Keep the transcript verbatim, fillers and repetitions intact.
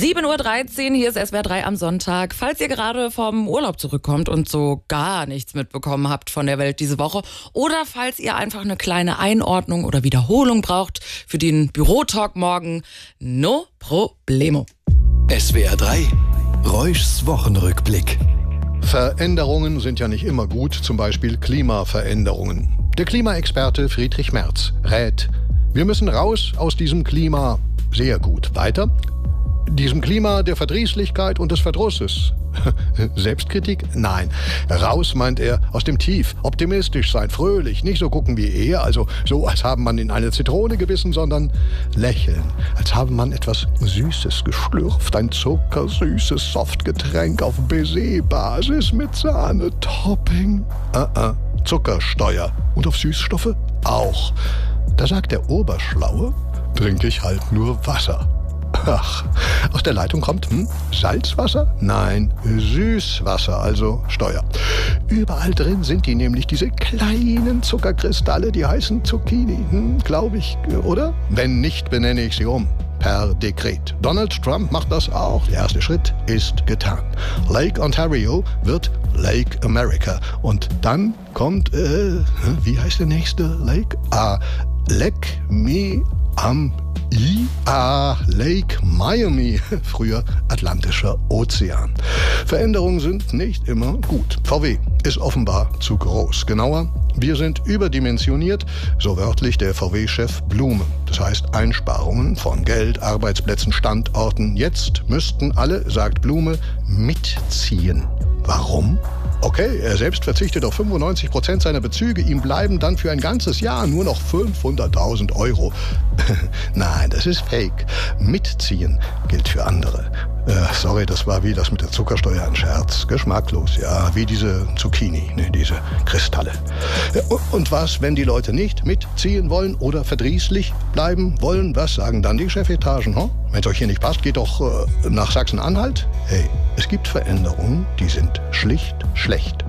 sieben Uhr dreizehn, hier ist S W R drei am Sonntag. Falls ihr gerade vom Urlaub zurückkommt und so gar nichts mitbekommen habt von der Welt diese Woche oder falls ihr einfach eine kleine Einordnung oder Wiederholung braucht für den Bürotalk morgen, no problemo. S W R drei, Reuschs Wochenrückblick. Veränderungen sind ja nicht immer gut, zum Beispiel Klimaveränderungen. Der Klimaexperte Friedrich Merz rät, wir müssen raus aus diesem Klima. Sehr gut. Weiter? Diesem Klima der Verdrießlichkeit und des Verdrusses. Selbstkritik? Nein. Raus meint er aus dem Tief. Optimistisch sein, fröhlich, nicht so gucken wie er, also so, als habe man in eine Zitrone gebissen, sondern lächeln, als habe man etwas Süßes geschlürft, ein zuckersüßes Softgetränk auf Baiser-Basis mit Sahne-Topping. Uh-uh. Zuckersteuer. Und auf Süßstoffe auch. Da sagt der Oberschlaue, trinke ich halt nur Wasser. Ach, aus der Leitung kommt hm, Salzwasser? Nein, Süßwasser, also Steuer. Überall drin sind die nämlich, diese kleinen Zuckerkristalle, die heißen Zucchini, hm, glaube ich, oder? Wenn nicht, benenne ich sie um. Per Dekret. Donald Trump macht das auch. Der erste Schritt ist getan. Lake Ontario wird Lake America. Und dann kommt, äh, wie heißt der nächste Lake? Ah, Lake Me am I A Lake Miami, früher Atlantischer Ozean. Veränderungen sind nicht immer gut. V W ist offenbar zu groß. Genauer, wir sind überdimensioniert, so wörtlich der V W-Chef Blume. Das heißt Einsparungen von Geld, Arbeitsplätzen, Standorten. Jetzt müssten alle, sagt Blume, mitziehen. Warum? Okay, er selbst verzichtet auf fünfundneunzig Prozent seiner Bezüge. Ihm bleiben dann für ein ganzes Jahr nur noch fünfhunderttausend Euro. Nein, das ist fake. Mitziehen gilt für andere. Äh, sorry, das war wie das mit der Zuckersteuer ein Scherz. Geschmacklos, ja, wie diese Zucchini, ne, diese Kristalle. Äh, und was, wenn die Leute nicht mitziehen wollen oder verdrießlich bleiben wollen? Was sagen dann die Chefetagen? Huh? Wenn es euch hier nicht passt, geht doch äh, nach Sachsen-Anhalt. Hey, es gibt Veränderungen, die sind schlicht schlecht.